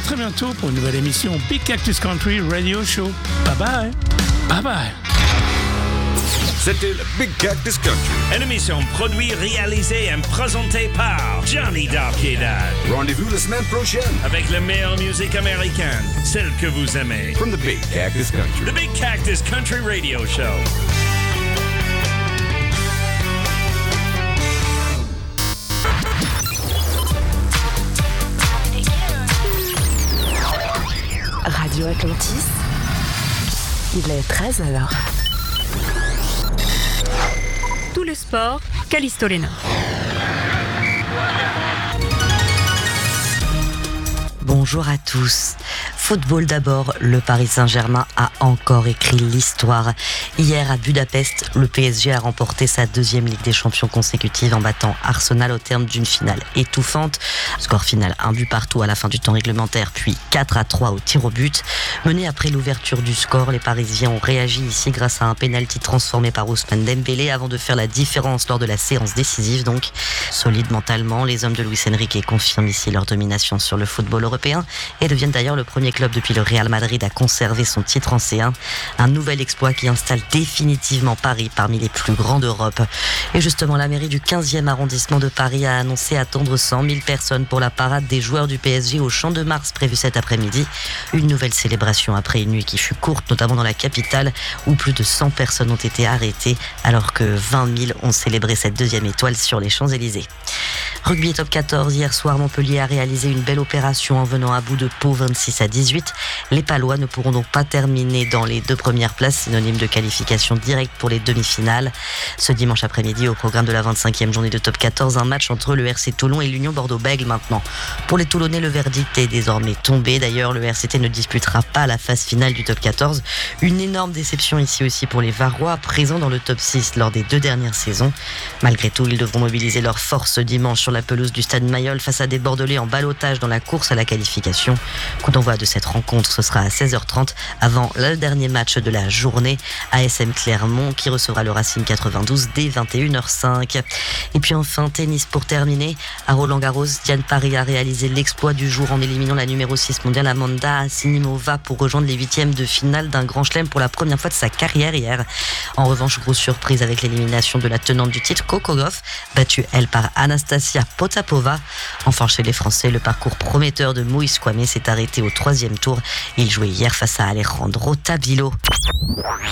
très bientôt pour une nouvelle émission Big Cactus Country Radio Show. Bye bye. Bye bye. C'était le Big Cactus Country. Une émission produite, réalisée et présentée par Johnny Darkidad. Rendez-vous la semaine prochaine avec la meilleure musique américaine, celle que vous aimez. From the Big Cactus Country. The Big Cactus Country Radio Show. Radio Atlantis, il est 13h. Tout le sport, Callisto Lena. Bonjour à tous. Football d'abord, le Paris Saint-Germain a encore écrit l'histoire. Hier à Budapest, le PSG a remporté sa deuxième Ligue des Champions consécutive en battant Arsenal au terme d'une finale étouffante. Score final 1 but partout à la fin du temps réglementaire, puis 4-3 au tir au but. Menés après l'ouverture du score, les Parisiens ont réagi ici grâce à un pénalty transformé par Ousmane Dembélé avant de faire la différence lors de la séance décisive. Donc, solides mentalement, les hommes de Luis Enrique confirment ici leur domination sur le football européen et deviennent d'ailleurs le premier club depuis le Real Madrid à conserver son titre en C1. Un nouvel exploit qui installe définitivement Paris parmi les plus grands d'Europe. Et justement, la mairie du 15e arrondissement de Paris a annoncé attendre 100 000 personnes pour la parade des joueurs du PSG au Champ de Mars prévue cet après-midi. Une nouvelle célébration après une nuit qui fut courte, notamment dans la capitale, où plus de 100 personnes ont été arrêtées, alors que 20 000 ont célébré cette deuxième étoile sur les Champs-Élysées. Rugby et top 14, hier soir, Montpellier a réalisé une belle opération en venant à bout de Pau 26-18. Les Palois ne pourront donc pas terminer dans les deux premières places, synonyme de qualification directe pour les demi-finales. Ce dimanche après-midi, au programme de la 25e journée de top 14, un match entre le RC Toulon et l'Union Bordeaux-Bègles maintenant. Pour les Toulonnais, le verdict est désormais tombé. D'ailleurs, le RCT ne disputera pas la phase finale du top 14. Une énorme déception ici aussi pour les Varois, présents dans le top 6 lors des deux dernières saisons. Malgré tout, ils devront mobiliser leurs forces dimanche sur la pelouse du stade Mayol face à des Bordelais en ballottage dans la course à la qualification. Coup d'envoi de cette rencontre, ce sera à 16h30 avant le dernier match de la journée, ASM Clermont qui recevra le Racing 92 dès 21h05. Et puis enfin, tennis pour terminer. À Roland-Garros, Diane Paris a réalisé l'exploit du jour en éliminant la numéro 6 mondiale Amanda Asinimova pour rejoindre les huitièmes de finale d'un grand chelem pour la première fois de sa carrière hier. En revanche, grosse surprise avec l'élimination de la tenante du titre, Coco Gauff, battue elle par Anastasia Potapova. Enfin, chez les Français, le parcours prometteur de Moïse Kwame s'est arrêté au troisième tour. Il jouait hier face à Alejandro Tabilo.